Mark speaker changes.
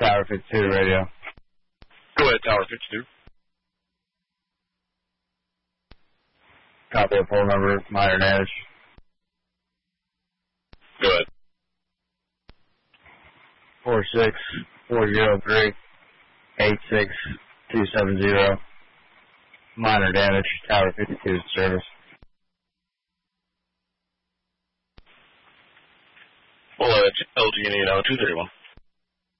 Speaker 1: Tower 52 radio.
Speaker 2: Go ahead, Tower 52.
Speaker 1: Copy of phone number, minor damage.
Speaker 2: Go ahead.
Speaker 1: 46403-86270. Minor damage, Tower 52 service.
Speaker 2: Well, LG&E now 231.